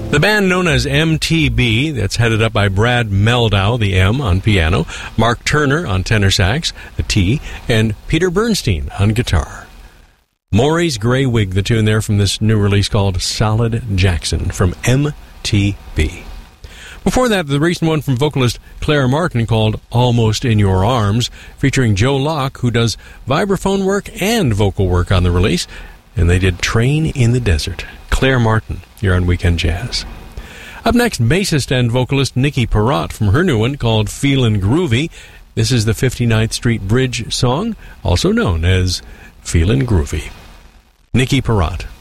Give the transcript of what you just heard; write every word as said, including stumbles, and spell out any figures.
The band known as M T B, that's headed up by Brad Meldau, the M, on piano, Mark Turner on tenor sax, the T, and Peter Bernstein on guitar. Maury's Grey Wig, the tune there from this new release called Solid Jackson from M T B. Before that, the recent one from vocalist Claire Martin called Almost in Your Arms, featuring Joe Locke, who does vibraphone work and vocal work on the release, and they did Train in the Desert. Claire Martin, you're on Weekend Jazz. Up next, bassist and vocalist Nikki Perrott from her new one called Feelin' Groovy. This is the fifty-ninth Street Bridge song, also known as Feelin' Groovy. Nikki Perrott.